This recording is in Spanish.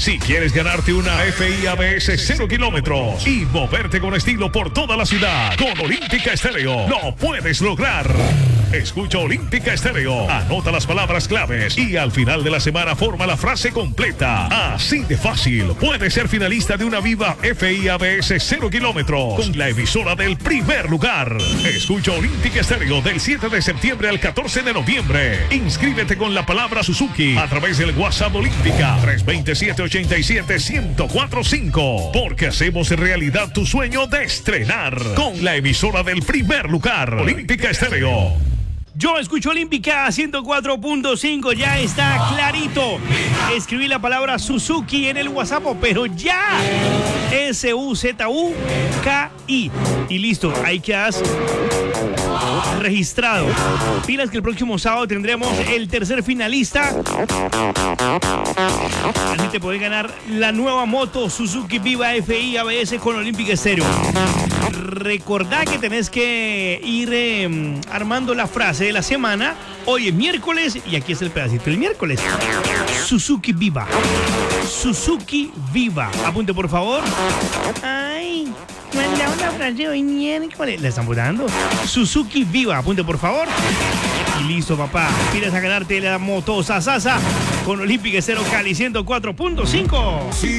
Si quieres ganarte una FI ABS 0 kilómetros y moverte con estilo por toda la ciudad, con Olímpica Estéreo lo puedes lograr. Escucha Olímpica Estéreo, anota las palabras claves y al final de la semana forma la frase completa. Así de fácil, puedes ser finalista de una Viva FI ABS 0 kilómetros con la emisora del primer lugar. Escucha Olímpica Estéreo del 7 de septiembre al 14 de noviembre. Inscríbete con la palabra Suzuki a través del WhatsApp Olímpica 327-87-1045, porque hacemos realidad tu sueño de estrenar con la emisora del primer lugar. Olímpica Estéreo. Yo escucho Olímpica 104.5, ya está clarito. Escribí la palabra Suzuki en el WhatsApp, pero ya. SUZUKI. Y listo, ahí quedas registrado. Pilas que el próximo sábado tendremos el tercer finalista. Así te podés ganar la nueva moto Suzuki Viva FI ABS con Olímpica Estéreo. Recordá que tenés que ir armando la frase de la semana. Hoy es miércoles y aquí es el pedacito del miércoles. Suzuki Viva. Suzuki Viva. Apunte por favor. Ay, manda una frase hoy miércoles. ¿La están votando? Suzuki Viva. Apunte por favor. Y listo, papá. Pides a ganarte la moto Sasasa con Olímpica Estéreo Cali 104.5.